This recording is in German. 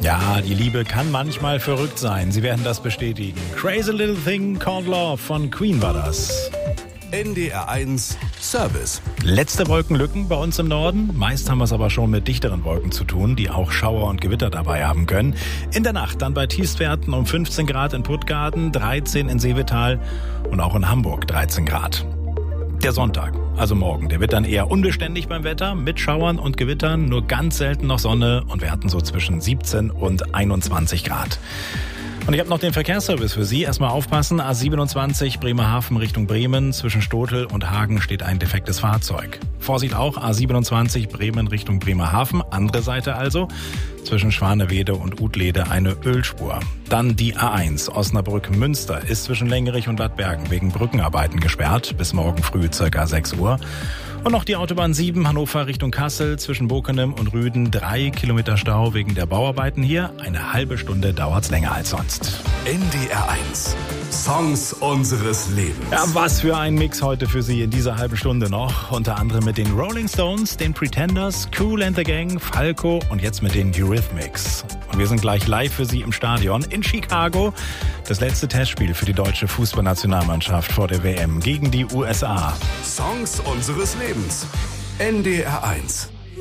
Ja, die Liebe kann manchmal verrückt sein. Sie werden das bestätigen. Crazy Little Thing Called Love von Queen war das. NDR 1 Service. Letzte Wolkenlücken bei uns im Norden. Meist haben wir es aber schon mit dichteren Wolken zu tun, die auch Schauer und Gewitter dabei haben können. In der Nacht dann bei Tiefstwerten um 15 Grad in Puttgarden, 13 in Seevetal und auch in Hamburg 13 Grad. Der Sonntag, also morgen, der wird dann eher unbeständig beim Wetter, mit Schauern und Gewittern, nur ganz selten noch Sonne und wir hatten so zwischen 17 und 21 Grad. Und ich habe noch den Verkehrsservice für Sie. Erstmal aufpassen, A27 Bremerhaven Richtung Bremen. Zwischen Stotel und Hagen steht ein defektes Fahrzeug. Vorsicht auch, A27 Bremen Richtung Bremerhaven, andere Seite also. Zwischen Schwanewede und Utlede eine Ölspur. Dann die A1 Osnabrück-Münster ist zwischen Lengerich und Bad Bergen wegen Brückenarbeiten gesperrt. Bis morgen früh ca. 6 Uhr. Und noch die Autobahn 7 Hannover Richtung Kassel zwischen Bokenem und Rüden. 3 Kilometer Stau wegen der Bauarbeiten hier. Eine halbe Stunde dauert's länger als sonst. NDR 1. Songs unseres Lebens. Ja, was für ein Mix heute für Sie in dieser halben Stunde noch. Unter anderem mit den Rolling Stones, den Pretenders, Kool and the Gang, Falco und jetzt mit den Eurythmics. Und wir sind gleich live für Sie im Stadion in Chicago. Das letzte Testspiel für die deutsche Fußballnationalmannschaft vor der WM gegen die USA. Songs unseres Lebens. NDR 1.